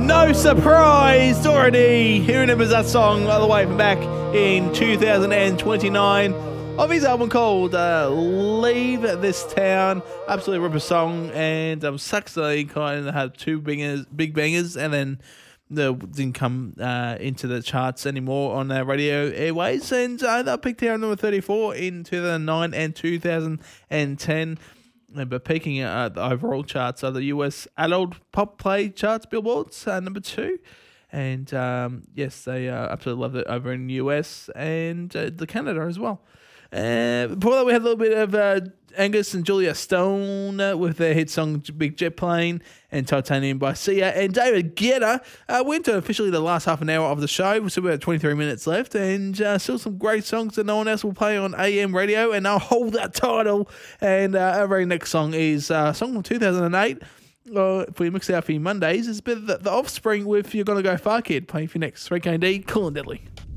No surprise, already. Who remembers that song all the way from back in 2029 of his album called Leave This Town. Absolutely ripper song, and sucks that he kind of had two big bangers, and then didn't come into the charts anymore on radio airways, and they peaked here at number 34 in 2009 and 2010. But peaking at the overall charts are the US adult pop play charts, Billboard's number 2. And yes, they absolutely loved it over in the US and the Canada as well. Before that, we had a little bit of Angus and Julia Stone with their hit song Big Jet Plane and Titanium by Sia and David Guetta. We're into officially the last half an hour of the show. We've still got 23 minutes left, and still some great songs that no one else will play on AM radio, and I'll hold that title. And our very next song is a song from 2008. If we mix it out for you Mondays, it's a bit of the Offspring with You're Gonna Go Far Kid, playing for your next 3KD, Cool and Deadly.